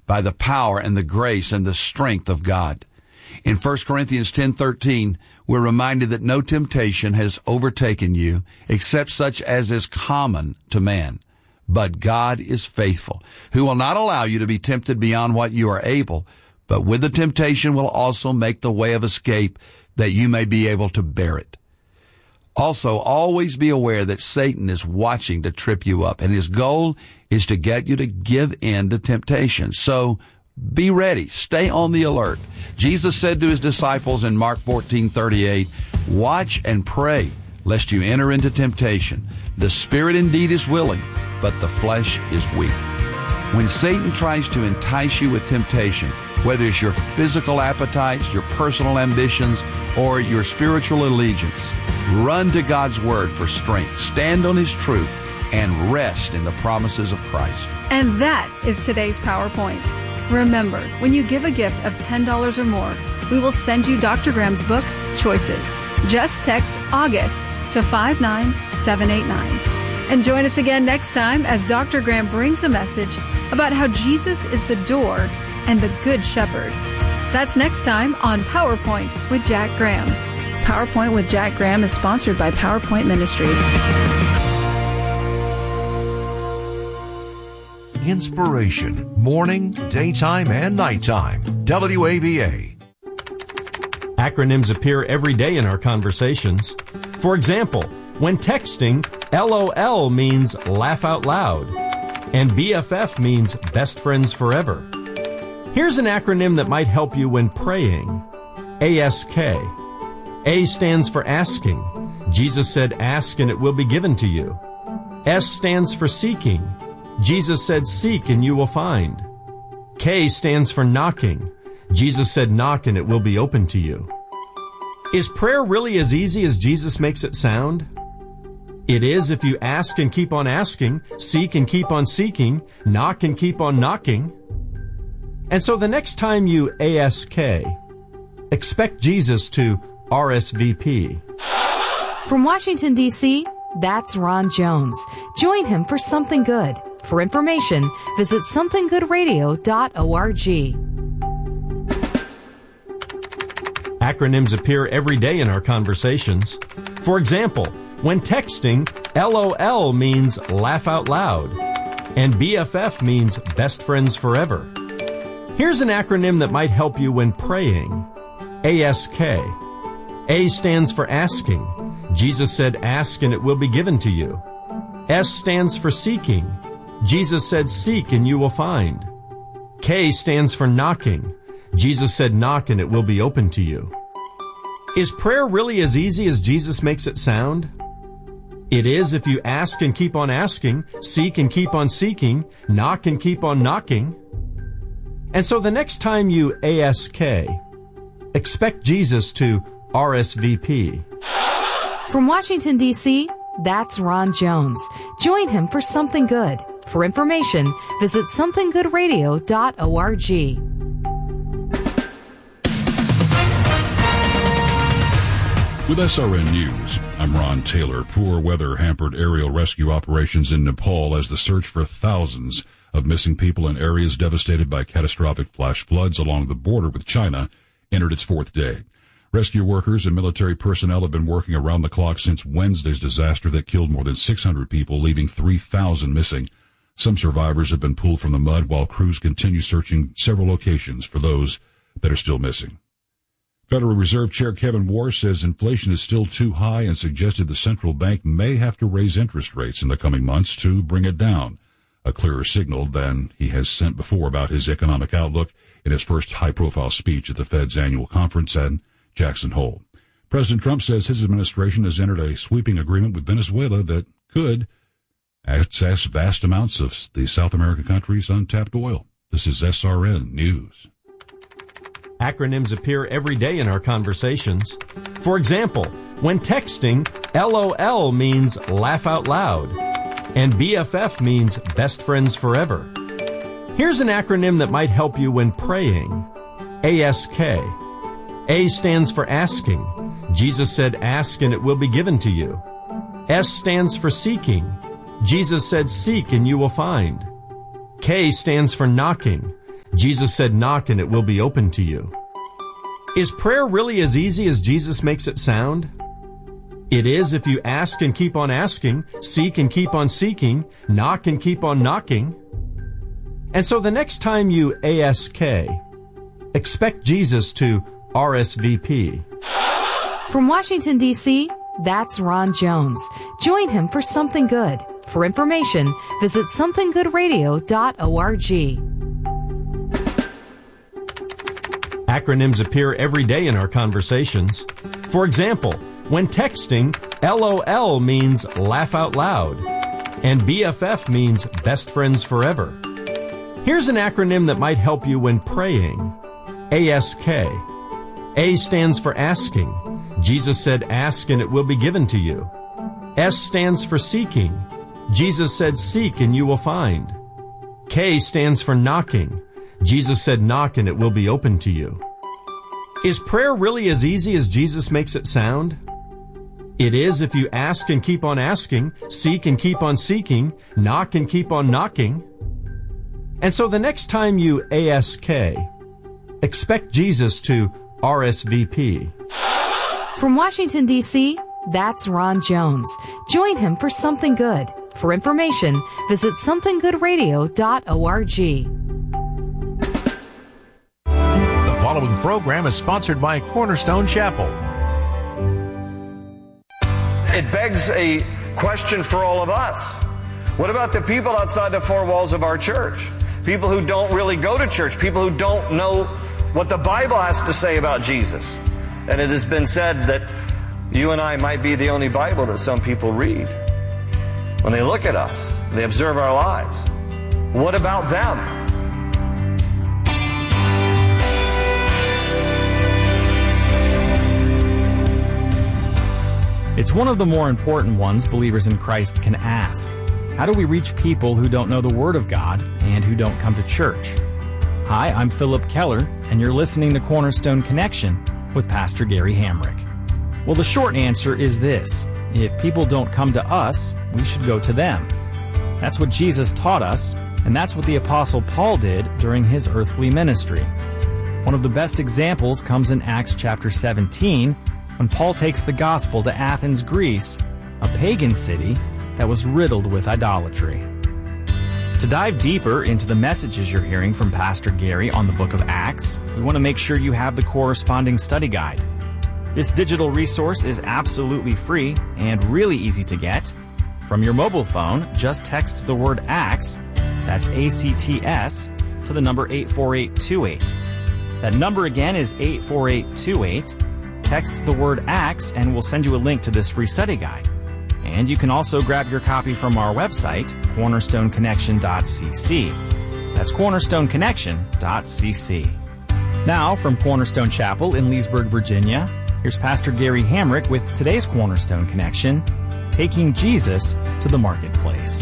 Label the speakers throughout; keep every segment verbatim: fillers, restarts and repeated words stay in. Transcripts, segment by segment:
Speaker 1: by the power and the grace and the strength of God. In First Corinthians ten thirteen, we're reminded that no temptation has overtaken you except such as is common to man. But God is faithful, who will not allow you to be tempted beyond what you are able, but with the temptation will also make the way of escape that you may be able to bear it. Also, always be aware that Satan is watching to trip you up, and his goal is to get you to give in to temptation. So be ready. Stay on the alert. Jesus said to his disciples in Mark fourteen thirty-eight, "Watch and pray, lest you enter into temptation. The spirit indeed is willing, but the flesh is weak." When Satan tries to entice you with temptation, whether it's your physical appetites, your personal ambitions, or your spiritual allegiance, run to God's Word for strength, stand on His truth, and rest in the promises of Christ.
Speaker 2: And that is today's PowerPoint. Remember, when you give a gift of ten dollars or more, we will send you Doctor Graham's book, Choices. Just text August to five nine seven eight nine. And join us again next time as Doctor Graham brings a message about how Jesus is the door and the Good Shepherd. That's next time on PowerPoint with Jack Graham. PowerPoint with Jack Graham is sponsored by PowerPoint Ministries.
Speaker 3: Inspiration, morning, daytime, and nighttime. W A V A.
Speaker 4: Acronyms appear every day in our conversations. For example, when texting, LOL means laugh out loud, and B F F means best friends forever. Here's an acronym that might help you when praying. A S K. A stands for asking. Jesus said, "Ask and it will be given to you." S stands for seeking. Jesus said, "Seek and you will find." K stands for knocking. Jesus said, "Knock and it will be open to you." Is prayer really as easy as Jesus makes it sound? It is if you ask and keep on asking, seek and keep on seeking, knock and keep on knocking. And so the next time you A S K, expect Jesus to R S V P.
Speaker 5: From Washington, D C, that's Ron Jones. Join him for Something Good. For information, visit something good radio dot org.
Speaker 4: Acronyms appear every day in our conversations. For example, when texting, LOL means laugh out loud, and B F F means best friends forever. Here's an acronym that might help you when praying. A S K. A stands for asking. Jesus said, "Ask and it will be given to you." S stands for seeking. Jesus said, "Seek and you will find." K stands for knocking. Jesus said, "Knock and it will be open to you." Is prayer really as easy as Jesus makes it sound? It is if you ask and keep on asking, seek and keep on seeking, knock and keep on knocking. And so the next time you A S K, expect Jesus to R S V P.
Speaker 5: From Washington, D C, that's Ron Jones. Join him for Something Good. For information, visit something good radio dot org.
Speaker 6: With S R N News, I'm Ron Taylor. Poor weather hampered aerial rescue operations in Nepal as the search for thousands of missing people in areas devastated by catastrophic flash floods along the border with China entered its fourth day. Rescue workers and military personnel have been working around the clock since Wednesday's disaster that killed more than six hundred people, leaving three thousand missing. Some survivors have been pulled from the mud while crews continue searching several locations for those that are still missing. Federal Reserve Chair Kevin Warsh says inflation is still too high and suggested the central bank may have to raise interest rates in the coming months to bring it down, a clearer signal than he has sent before about his economic outlook in his first high-profile speech at the Fed's annual conference at Jackson Hole. President Trump says his administration has entered a sweeping agreement with Venezuela that could access vast amounts of the South American country's untapped oil. This is S R N News.
Speaker 4: Acronyms appear every day in our conversations. For example, when texting, LOL means laugh out loud, and B F F means best friends forever. Here's an acronym that might help you when praying. A S K. A stands for asking. Jesus said, "Ask and it will be given to you." S stands for seeking. Jesus said, "Seek and you will find." K stands for knocking. Jesus said, knock and it will be open to you. Is prayer really as easy as Jesus makes it sound? It is if you ask and keep on asking, seek and keep on seeking, knock and keep on knocking. And so the next time you ask, expect Jesus to R S V P.
Speaker 5: From Washington, D C, that's Ron Jones. Join him for Something Good. For information, visit something good radio dot org.
Speaker 4: Acronyms appear every day in our conversations. For example, when texting, LOL means laugh out loud, and B F F means best friends forever. Here's an acronym that might help you when praying. A S K. A stands for asking. Jesus said, ask and it will be given to you. S stands for seeking. Jesus said, seek and you will find. K stands for knocking. Jesus said, knock and it will be open to you. Is prayer really as easy as Jesus makes it sound? It is if you ask and keep on asking, seek and keep on seeking, knock and keep on knocking. And so the next time you ask, expect Jesus to R S V P.
Speaker 5: From Washington, D C, that's Ron Jones. Join him for Something Good. For information, visit something good radio dot org.
Speaker 3: The following program is sponsored by Cornerstone Chapel.
Speaker 7: It begs a question for all of us. What about the people outside the four walls of our church? People who don't really go to church, people who don't know what the Bible has to say about Jesus. And it has been said that you and I might be the only Bible that some people read. When they look at us, they observe our lives. What about them?
Speaker 8: It's one of the more important ones believers in Christ can ask. How do we reach people who don't know the Word of God and who don't come to church? Hi, I'm Philip Keller, and you're listening to Cornerstone Connection with Pastor Gary Hamrick. Well, the short answer is this. If people don't come to us, we should go to them. That's what Jesus taught us, and that's what the Apostle Paul did during his earthly ministry. One of the best examples comes in Acts chapter seventeen, when Paul takes the gospel to Athens, Greece, a pagan city that was riddled with idolatry. To dive deeper into the messages you're hearing from Pastor Gary on the book of Acts, we want to make sure you have the corresponding study guide. This digital resource is absolutely free and really easy to get. From your mobile phone, just text the word ACTS, that's A C T S, to the number eight four eight two eight. That number again is eight four eight two eight. Text the word ACTS and we'll send you a link to this free study guide. And you can also grab your copy from our website, cornerstone connection dot c c. That's cornerstone connection dot c c. Now, from Cornerstone Chapel in Leesburg, Virginia, here's Pastor Gary Hamrick with today's Cornerstone Connection, Taking Jesus to the Marketplace.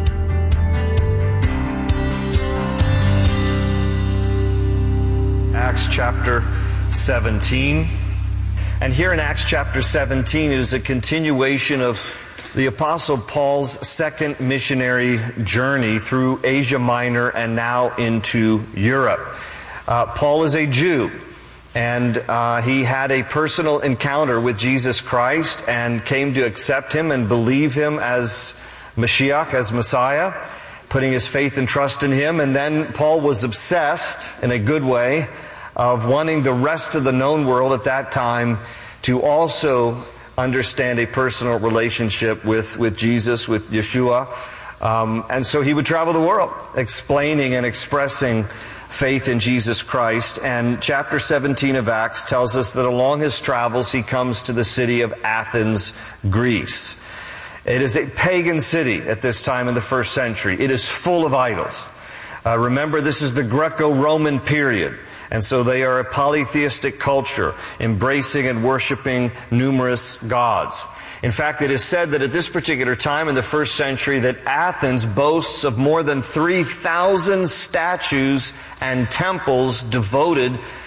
Speaker 7: Acts chapter seventeen. And here in Acts chapter seventeen, it is a continuation of the Apostle Paul's second missionary journey through Asia Minor and now into Europe. Uh, Paul is a Jew, and uh, he had a personal encounter with Jesus Christ and came to accept Him and believe Him as Mashiach, as Messiah, putting his faith and trust in Him. And then Paul was obsessed, in a good way, of wanting the rest of the known world at that time to also understand a personal relationship with, with Jesus, with Yeshua. Um, and so he would travel the world explaining and expressing faith in Jesus Christ. And chapter seventeen of Acts tells us that along his travels he comes to the city of Athens, Greece. It is a pagan city at this time in the first century. It is full of idols. Uh, remember, this is the Greco-Roman period. And so they are a polytheistic culture, embracing and worshiping numerous gods. In fact, it is said that at this particular time in the first century that Athens boasts of more than three thousand statues and temples devoted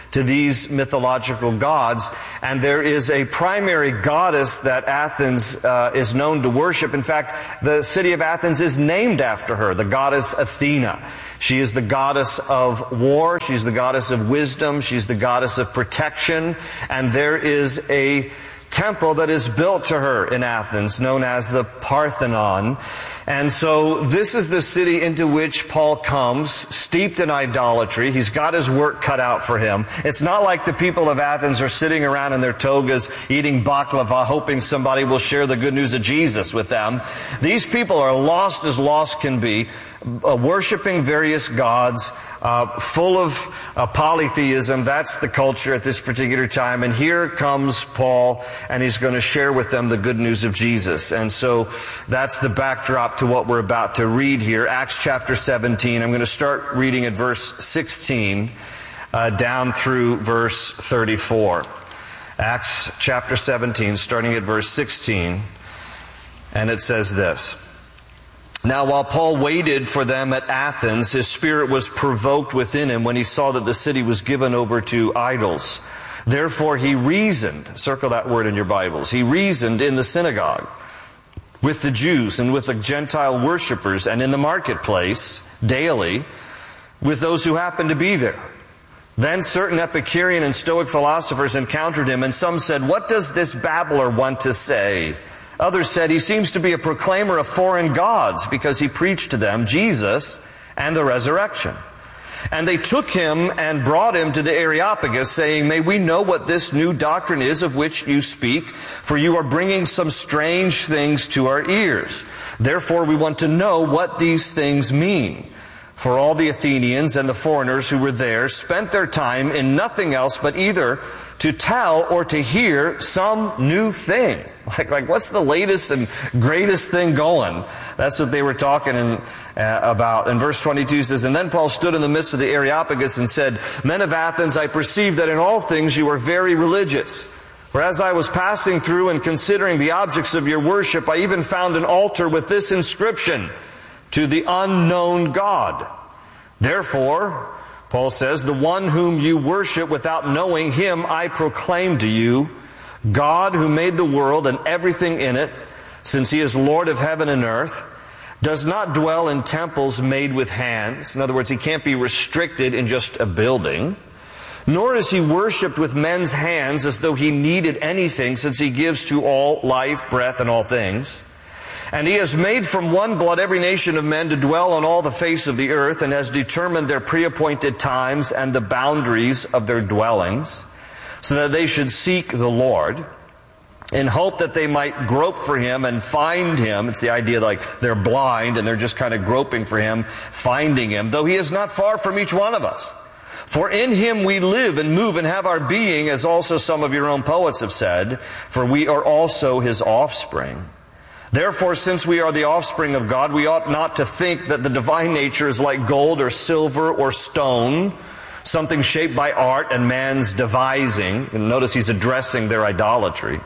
Speaker 7: to these mythological gods. And there is a primary goddess that Athens uh, is known to worship. In fact, the city of Athens is named after her, the goddess Athena. She is the goddess of war. She's the goddess of wisdom. She's the goddess of protection. And there is a temple that is built to her in Athens, known as the Parthenon. And so this is the city into which Paul comes, steeped in idolatry. He's got his work cut out for him. It's not like the people of Athens are sitting around in their togas eating baklava, hoping somebody will share the good news of Jesus with them. These people are lost as lost can be, uh, worshiping various gods, uh, full of uh, polytheism. That's the culture at this particular time. And here comes Paul, and he's going to share with them the good news of Jesus. And so that's the backdrop to what we're about to read here. Acts chapter seventeen. I'm going to start reading at verse sixteen uh, down through verse thirty-four. Acts chapter seventeen, starting at verse sixteen. And it says this. Now while Paul waited for them at Athens, his spirit was provoked within him when he saw that the city was given over to idols. Therefore he reasoned, circle that word in your Bibles, he reasoned in the synagogue with the Jews and with the Gentile worshippers and in the marketplace daily with those who happened to be there. Then certain Epicurean and Stoic philosophers encountered him, and some said, "What does this babbler want to say?" Others said, "He seems to be a proclaimer of foreign gods because he preached to them Jesus and the resurrection." And they took him and brought him to the Areopagus, saying, "May we know what this new doctrine is of which you speak, for you are bringing some strange things to our ears. Therefore we want to know what these things mean." For all the Athenians and the foreigners who were there spent their time in nothing else but either to tell or to hear some new thing. Like, like what's the latest and greatest thing going? That's what they were talking in, uh, about. And verse twenty-two says, "And then Paul stood in the midst of the Areopagus and said, 'Men of Athens, I perceive that in all things you are very religious. For as I was passing through and considering the objects of your worship, I even found an altar with this inscription, to the unknown God. Therefore,' Paul says, 'the one whom you worship without knowing him I proclaim to you, God who made the world and everything in it, since he is Lord of heaven and earth, does not dwell in temples made with hands.'" In other words, he can't be restricted in just a building. "Nor is he worshipped with men's hands as though he needed anything, since he gives to all life, breath, and all things. And he has made from one blood every nation of men to dwell on all the face of the earth, and has determined their pre-appointed times and the boundaries of their dwellings, so that they should seek the Lord, in hope that they might grope for him and find him." It's the idea like they're blind and they're just kind of groping for him, finding him, "though he is not far from each one of us. For in him we live and move and have our being, as also some of your own poets have said, for we are also his offspring. Therefore, since we are the offspring of God, we ought not to think that the divine nature is like gold or silver or stone, something shaped by art and man's devising." And notice he's addressing their idolatry.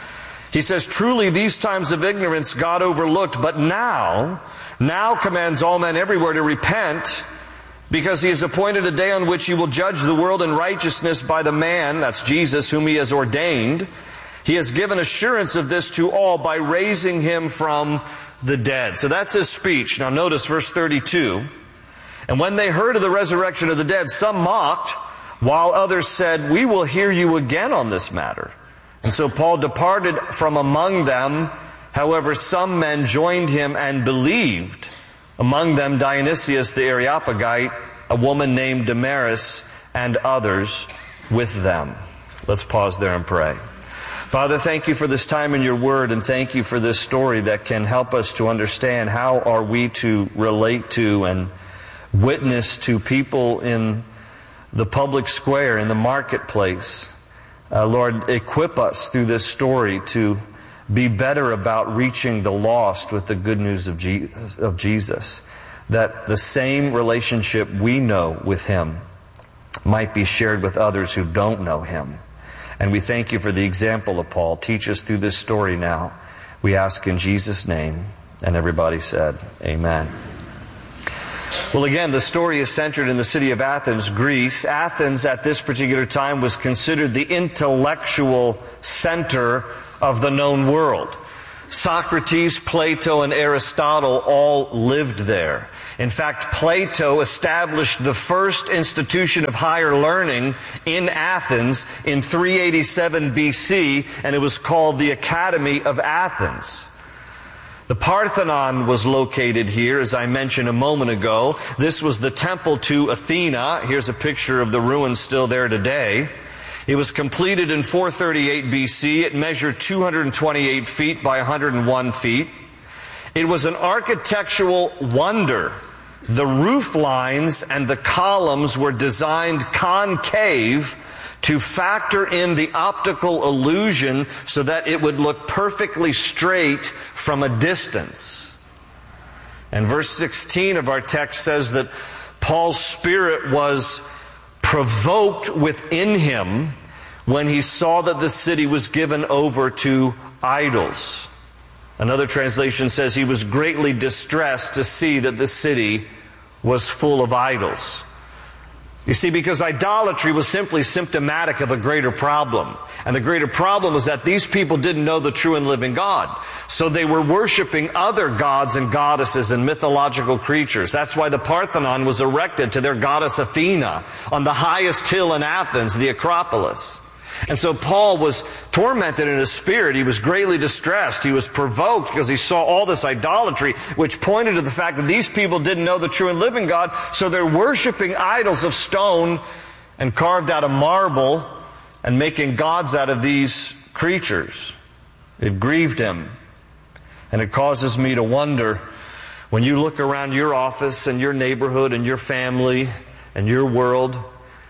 Speaker 7: He says, "Truly these times of ignorance God overlooked, but now, now commands all men everywhere to repent, because he has appointed a day on which he will judge the world in righteousness by the man," that's Jesus, "whom he has ordained. He has given assurance of this to all by raising him from the dead." So that's his speech. Now notice verse thirty-two. "And when they heard of the resurrection of the dead, some mocked, while others said, 'We will hear you again on this matter.' And so Paul departed from among them. However, some men joined him and believed, among them Dionysius the Areopagite, a woman named Damaris, and others with them." Let's pause there and pray. Father, thank you for this time in your word, and thank you for this story that can help us to understand how are we to relate to and witness to people in the public square, in the marketplace. Uh, Lord, equip us through this story to be better about reaching the lost with the good news of Jesus, of Jesus, that the same relationship we know with him might be shared with others who don't know him. And we thank you for the example of Paul. Teach us through this story now. We ask in Jesus' name. And everybody said, amen. Well, again, the story is centered in the city of Athens, Greece. Athens at this particular time was considered the intellectual center of the known world. Socrates, Plato, and Aristotle all lived there. In fact, Plato established the first institution of higher learning in Athens in three eighty-seven B C, and it was called the Academy of Athens. The Parthenon was located here, as I mentioned a moment ago. This was the temple to Athena. Here's a picture of the ruins still there today. It was completed in four thirty-eight B C. It measured two hundred twenty-eight feet by one hundred one feet. It was an architectural wonder. The roof lines and the columns were designed concave to factor in the optical illusion so that it would look perfectly straight from a distance. And verse sixteen of our text says that Paul's spirit was provoked within him when he saw that the city was given over to idols. Another translation says he was greatly distressed to see that the city was full of idols. You see, because idolatry was simply symptomatic of a greater problem. And the greater problem was that these people didn't know the true and living God. So they were worshiping other gods and goddesses and mythological creatures. That's why the Parthenon was erected to their goddess Athena on the highest hill in Athens, the Acropolis. And so Paul was tormented in his spirit. He was greatly distressed. He was provoked because he saw all this idolatry, which pointed to the fact that these people didn't know the true and living God, so they're worshiping idols of stone and carved out of marble and making gods out of these creatures. It grieved him. And it causes me to wonder, when you look around your office and your neighborhood and your family and your world,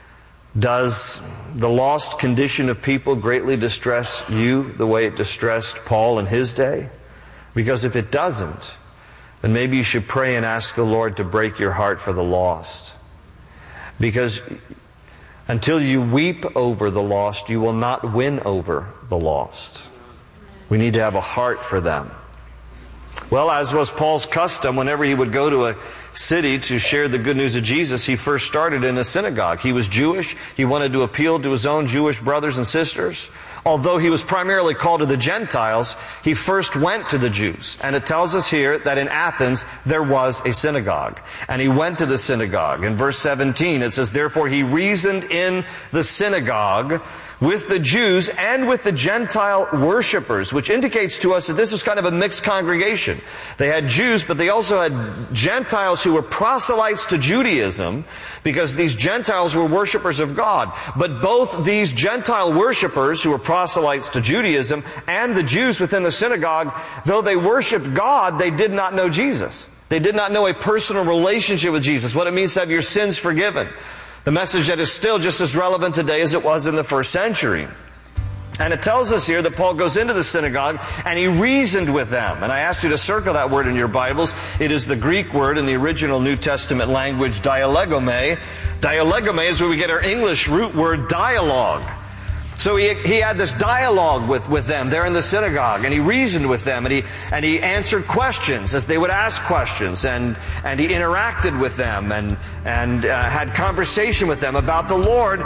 Speaker 7: does the lost condition of people greatly distress you the way it distressed Paul in his day? Because if it doesn't, then maybe you should pray and ask the Lord to break your heart for the lost. Because until you weep over the lost, you will not win over the lost. We need to have a heart for them. Well, as was Paul's custom, whenever he would go to a city to share the good news of Jesus, he first started in a synagogue. He was Jewish. He wanted to appeal to his own Jewish brothers and sisters. Although he was primarily called to the Gentiles, he first went to the Jews. And it tells us here that in Athens there was a synagogue. And he went to the synagogue. In verse seventeen it says, "Therefore he reasoned in the synagogue with the Jews and with the Gentile worshippers," which indicates to us that this was kind of a mixed congregation. They had Jews, but they also had Gentiles who were proselytes to Judaism, because these Gentiles were worshippers of God. But both these Gentile worshippers who were proselytes to Judaism and the Jews within the synagogue, though they worshiped God, they did not know Jesus. They did not know a personal relationship with Jesus, what it means to have your sins forgiven. The message that is still just as relevant today as it was in the first century. And it tells us here that Paul goes into the synagogue and he reasoned with them. And I asked you to circle that word in your Bibles. It is the Greek word in the original New Testament language, dialegome. Dialegome is where we get our English root word dialogue. So he, he had this dialogue with, with them there in the synagogue, and he reasoned with them, and he, and he answered questions as they would ask questions, and, and he interacted with them and, and uh, had conversation with them about the Lord.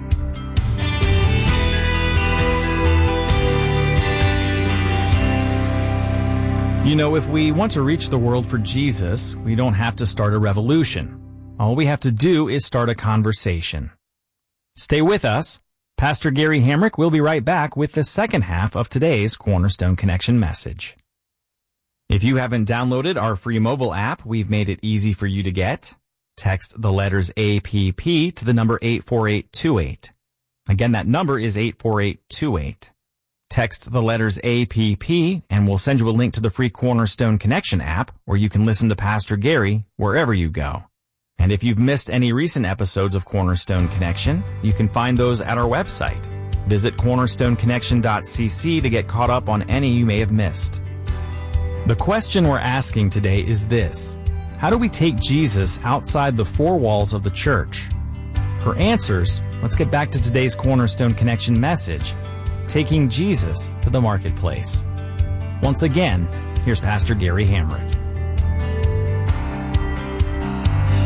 Speaker 8: You know, if we want to reach the world for Jesus, we don't have to start a revolution. All we have to do is start a conversation. Stay with us. Pastor Gary Hamrick will be right back with the second half of today's Cornerstone Connection message. If you haven't downloaded our free mobile app, we've made it easy for you to get. Text the letters A P P to the number eight four eight two eight. Again, that number is eight four eight two eight. Text the letters A P P and we'll send you a link to the free Cornerstone Connection app, where you can listen to Pastor Gary wherever you go. And if you've missed any recent episodes of Cornerstone Connection, you can find those at our website. Visit cornerstone connection dot c c to get caught up on any you may have missed. The question we're asking today is this: how do we take Jesus outside the four walls of the church? For answers, let's get back to today's Cornerstone Connection message, taking Jesus to the marketplace. Once again, here's Pastor Gary Hamrick.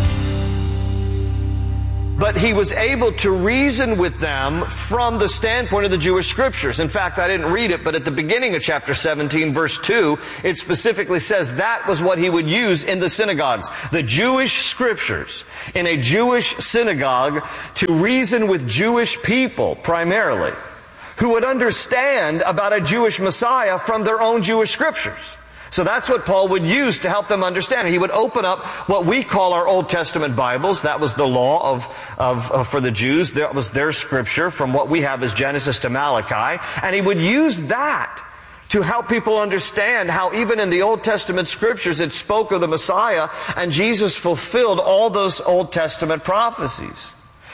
Speaker 7: but he was able to reason with them from the standpoint of the Jewish scriptures. In fact, I didn't read it, but at the beginning of chapter seventeen, verse two, it specifically says that was what he would use in the synagogues. The Jewish scriptures in a Jewish synagogue to reason with Jewish people primarily, who would understand about a Jewish Messiah from their own Jewish scriptures. So that's what Paul would use to help them understand. He would open up what we call our Old Testament Bibles. That was the law of, of, of for the Jews. That was their scripture from what we have as Genesis to Malachi. And he would use that to help people understand how even in the Old Testament scriptures it spoke of the Messiah, and Jesus fulfilled all those Old Testament prophecies.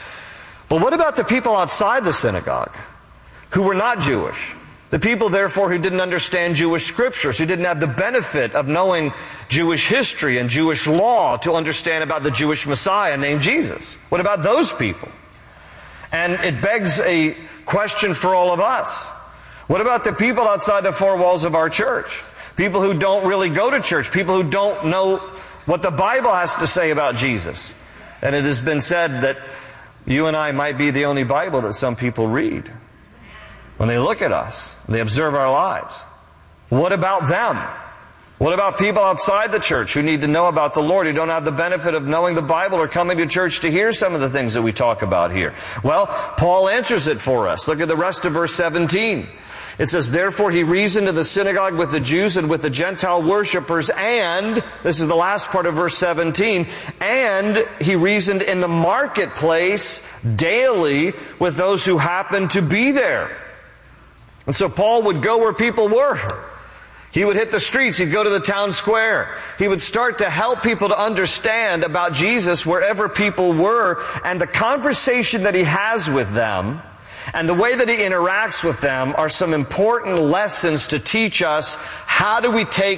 Speaker 7: But what about the people outside the synagogue who were not Jewish? The people, therefore, who didn't understand Jewish scriptures, who didn't have the benefit of knowing Jewish history and Jewish law to understand about the Jewish Messiah named Jesus. What about those people? And it begs a question for all of us. What about the people outside the four walls of our church? People who don't really go to church, people who don't know what the Bible has to say about Jesus. And it has been said that you and I might be the only Bible that some people read. When they look at us, they observe our lives. What about them? What about people outside the church who need to know about the Lord, who don't have the benefit of knowing the Bible or coming to church to hear some of the things that we talk about here? Well, Paul answers it for us. Look at the rest of verse seventeen. It says, therefore he reasoned in the synagogue with the Jews and with the Gentile worshippers, and, this is the last part of verse seventeen, and he reasoned in the marketplace daily with those who happened to be there. And so Paul would go where people were. He would hit the streets. He'd go to the town square. He would start to help people to understand about Jesus wherever people were. And the conversation that he has with them and the way that he interacts with them are some important lessons to teach us how do we take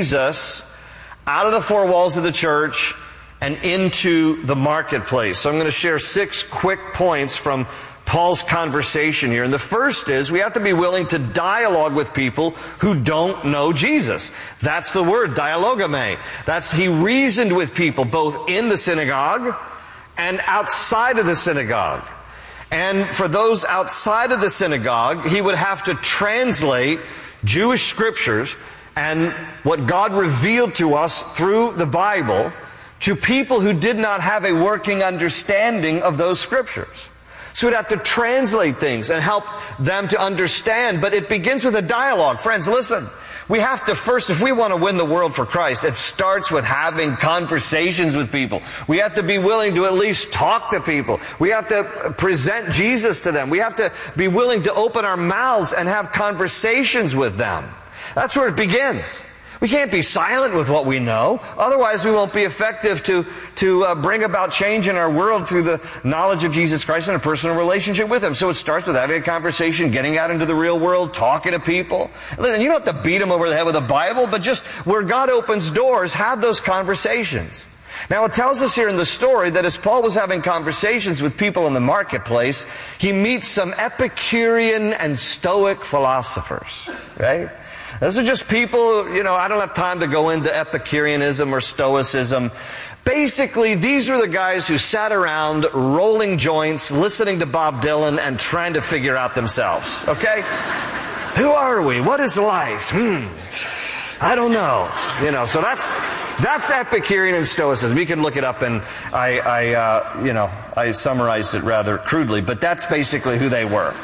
Speaker 7: Jesus out of the four walls of the church and into the marketplace. So I'm going to share six quick points from Paul's conversation here. And the first is we have to be willing to dialogue with people who don't know Jesus. That's the word, dialogame. That's, he reasoned with people both in the synagogue and outside of the synagogue. And for those outside of the synagogue, he would have to translate Jewish scriptures and what God revealed to us through the Bible to people who did not have a working understanding of those scriptures. So we'd have to translate things and help them to understand. But it begins with a dialogue. Friends, listen. We have to first, if we want to win the world for Christ, it starts with having conversations with people. We have to be willing to at least talk to people. We have to present Jesus to them. We have to be willing to open our mouths and have conversations with them. That's where it begins. We can't be silent with what we know. Otherwise, we won't be effective to, to uh, bring about change in our world through the knowledge of Jesus Christ and a personal relationship with Him. So it starts with having a conversation, getting out into the real world, talking to people. And you don't have to beat them over the head with the Bible, but just where God opens doors, have those conversations. Now, it tells us here in the story that as Paul was having conversations with people in the marketplace, he meets some Epicurean and Stoic philosophers, right? Those are just people, you know, I don't have time to go into Epicureanism or Stoicism. Basically, these are the guys who sat around rolling joints, listening to Bob Dylan, and trying to figure out themselves, okay? Who are we? What is life? Hmm. I don't know. You know, so that's that's Epicurean and Stoicism. You can look it up, and I, I uh, you know, I summarized it rather crudely, but that's basically who they were.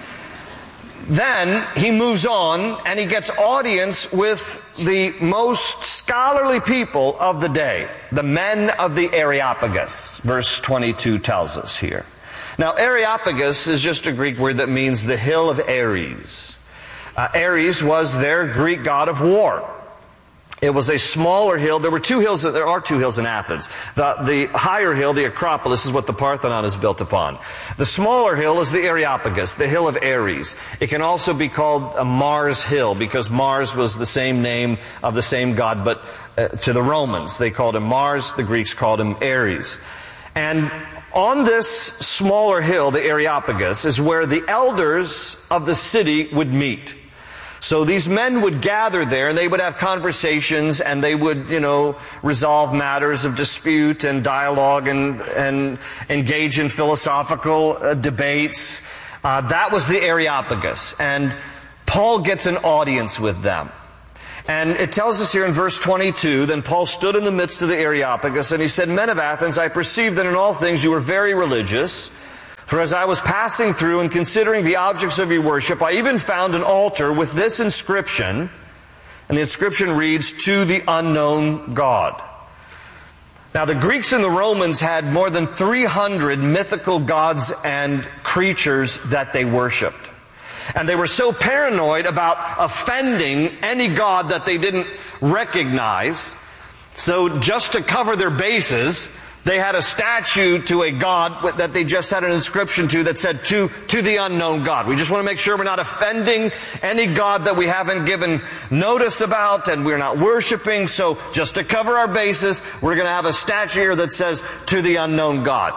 Speaker 7: Then he moves on and he gets audience with the most scholarly people of the day, the men of the Areopagus. Verse twenty-two tells us here. Now, Areopagus is just a Greek word that means the hill of Ares. Uh, Ares was their Greek god of war. It was a smaller hill. There were two hills. There are two hills in Athens. The, the higher hill, the Acropolis, is what the Parthenon is built upon. The smaller hill is the Areopagus, the hill of Ares. It can also be called a Mars Hill because Mars was the same name of the same god, but uh, to the Romans they called him Mars. The Greeks called him Ares. And on this smaller hill, the Areopagus, is where the elders of the city would meet. So these men would gather there and they would have conversations and they would, you know, resolve matters of dispute and dialogue and, and engage in philosophical uh, debates. Uh, that was the Areopagus. And Paul gets an audience with them. And it tells us here in verse twenty-two, then Paul stood in the midst of the Areopagus and he said, Men of Athens, I perceive that in all things you are very religious. For as I was passing through and considering the objects of your worship, I even found an altar with this inscription. And the inscription reads, To the unknown God. Now the Greeks and the Romans had more than three hundred mythical gods and creatures that they worshipped. And they were so paranoid about offending any god that they didn't recognize. So just to cover their bases, they had a statue to a god that they just had an inscription to that said, to, to the unknown God. We just want to make sure we're not offending any god that we haven't given notice about and we're not worshiping. So just to cover our bases, we're going to have a statue here that says, to the unknown God.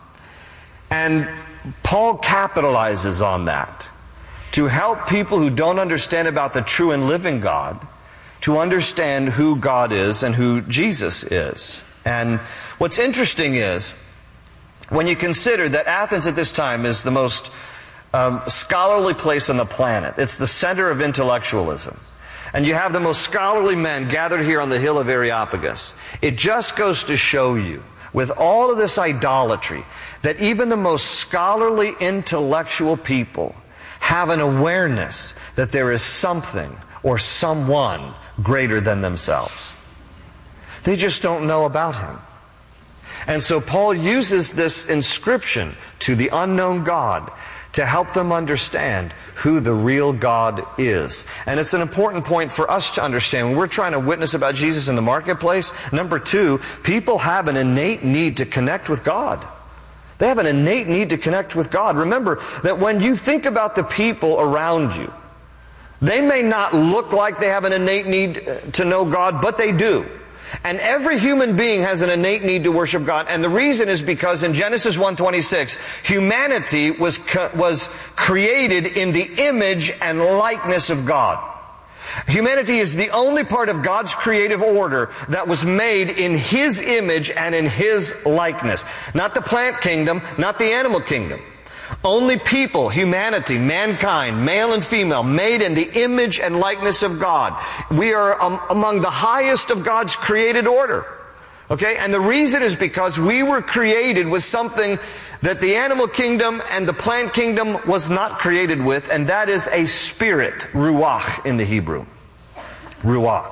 Speaker 7: And Paul capitalizes on that to help people who don't understand about the true and living God to understand who God is and who Jesus is. And what's interesting is, when you consider that Athens at this time is the most um, scholarly place on the planet. It's the center of intellectualism. And you have the most scholarly men gathered here on the hill of Areopagus. It just goes to show you, with all of this idolatry, that even the most scholarly intellectual people have an awareness that there is something or someone greater than themselves. They just don't know about Him. And so Paul uses this inscription to the unknown God to help them understand who the real God is. And it's an important point for us to understand. When we're trying to witness about Jesus in the marketplace, number two, people have an innate need to connect with God. They have an innate need to connect with God. Remember that when you think about the people around you, they may not look like they have an innate need to know God, but they do. And every human being has an innate need to worship God. And the reason is because in Genesis one twenty-six, humanity was, was created in the image and likeness of God. Humanity is the only part of God's creative order that was made in His image and in His likeness. Not the plant kingdom, not the animal kingdom. Only people, humanity, mankind, male and female, made in the image and likeness of God. We are um, among the highest of God's created order. Okay? And the reason is because we were created with something that the animal kingdom and the plant kingdom was not created with, and that is a spirit, ruach in the Hebrew. Ruach.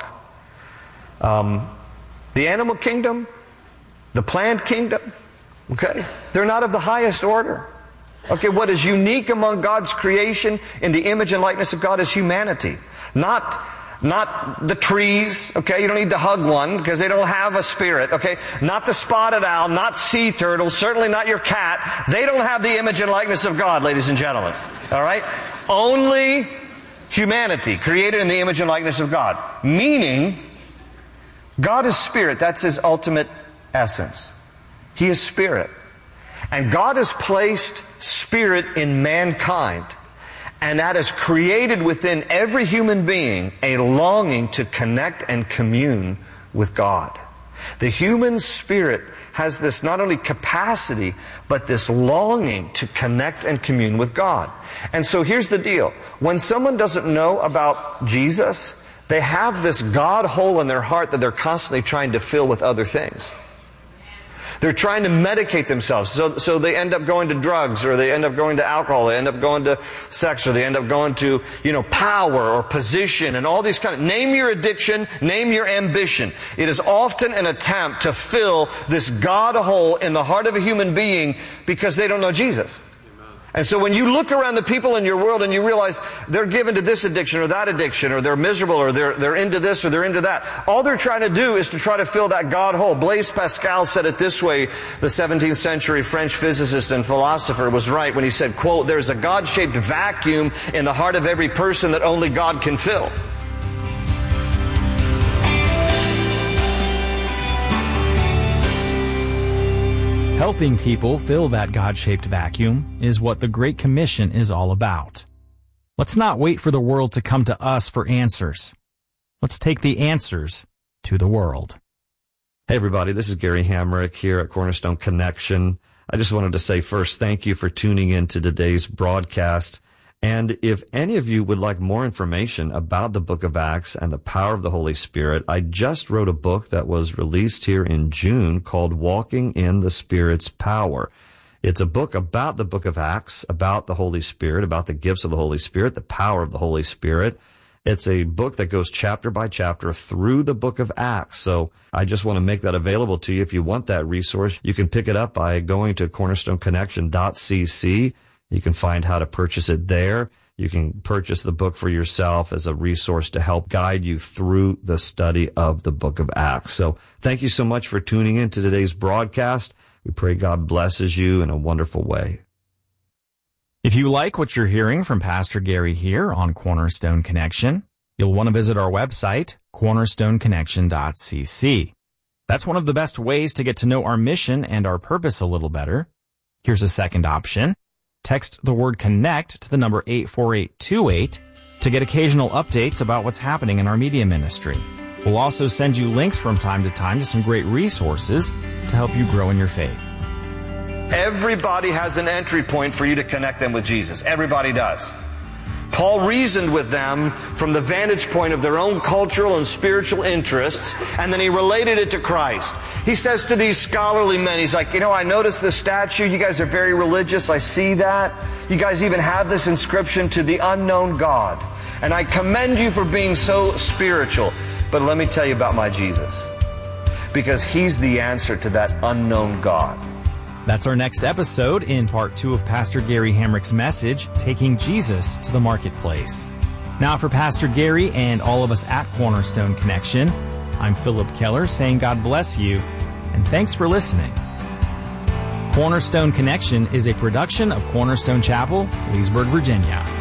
Speaker 7: Um, the animal kingdom, the plant kingdom, okay, they're not of the highest order. Okay, what is unique among God's creation in the image and likeness of God is humanity. Not, not the trees, okay? You don't need to hug one because they don't have a spirit, okay? Not the spotted owl, not sea turtles, certainly not your cat. They don't have the image and likeness of God, ladies and gentlemen. All right? Only humanity, created in the image and likeness of God. Meaning, God is spirit. That's His ultimate essence. He is spirit. And God has placed spirit in mankind, and that has created within every human being a longing to connect and commune with God. The human spirit has this not only capacity, but this longing to connect and commune with God. And so here's the deal. When someone doesn't know about Jesus, they have this God hole in their heart that they're constantly trying to fill with other things. They're trying to medicate themselves, so, so they end up going to drugs, or they end up going to alcohol, they end up going to sex, or they end up going to, you know, power or position, and all these kind of, name your addiction, name your ambition. It is often an attempt to fill this God hole in the heart of a human being because they don't know Jesus. And so when you look around the people in your world and you realize they're given to this addiction or that addiction, or they're miserable, or they're, they're into this or they're into that, all they're trying to do is to try to fill that God hole. Blaise Pascal said it this way, the seventeenth century French physicist and philosopher was right when he said, quote, "There's a God-shaped vacuum in the heart of every person that only God can fill."
Speaker 8: Helping people fill that God-shaped vacuum is what the Great Commission is all about. Let's not wait for the world to come to us for answers. Let's take the answers to the world.
Speaker 9: Hey everybody, this is Gary Hamrick here at Cornerstone Connection. I just wanted to say first, thank you for tuning in to today's broadcast. And if any of you would like more information about the book of Acts and the power of the Holy Spirit, I just wrote a book that was released here in June called Walking in the Spirit's Power. It's a book about the book of Acts, about the Holy Spirit, about the gifts of the Holy Spirit, the power of the Holy Spirit. It's a book that goes chapter by chapter through the book of Acts. So I just want to make that available to you. If you want that resource, you can pick it up by going to cornerstone connection dot c c. You can find how to purchase it there. You can purchase the book for yourself as a resource to help guide you through the study of the book of Acts. So thank you so much for tuning in to today's broadcast. We pray God blesses you in a wonderful way.
Speaker 8: If you like what you're hearing from Pastor Gary here on Cornerstone Connection, you'll want to visit our website, cornerstone connection dot c c. That's one of the best ways to get to know our mission and our purpose a little better. Here's a second option. Text the word CONNECT to the number eight four eight two eight to get occasional updates about what's happening in our media ministry. We'll also send you links from time to time to some great resources to help you grow in your faith.
Speaker 7: Everybody has an entry point for you to connect them with Jesus. Everybody does. Paul reasoned with them from the vantage point of their own cultural and spiritual interests, and then he related it to Christ. He says to these scholarly men, he's like, you know, I noticed this statue. You guys are very religious. I see that. You guys even have this inscription, to the unknown God. And I commend you for being so spiritual. But let me tell you about my Jesus, because he's the answer to that unknown God.
Speaker 8: That's our next episode in part two of Pastor Gary Hamrick's message, Taking Jesus to the Marketplace. Now for Pastor Gary and all of us at Cornerstone Connection, I'm Philip Keller saying God bless you and thanks for listening. Cornerstone Connection is a production of Cornerstone Chapel, Leesburg, Virginia.